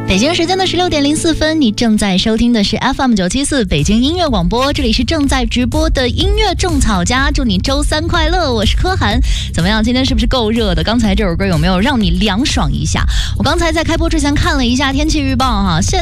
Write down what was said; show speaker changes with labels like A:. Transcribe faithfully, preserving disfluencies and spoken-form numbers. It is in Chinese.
A: 北京时间的十六点零四分，你正在收听的是 F M 九七四北京音乐广播，这里是正在直播的音乐种草家，祝你周三快乐，我是柯涵。怎么样，今天是不是够热的？刚才这首歌有没有让你凉爽一下？我刚才在开播之前看了一下天气预报哈，现